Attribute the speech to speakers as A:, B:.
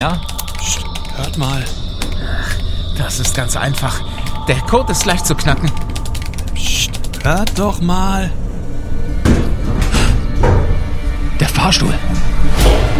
A: Ja?
B: Psst, hört mal.
A: Das ist ganz einfach. Der Code ist leicht zu knacken.
B: Psst, hört doch mal.
A: Der Fahrstuhl.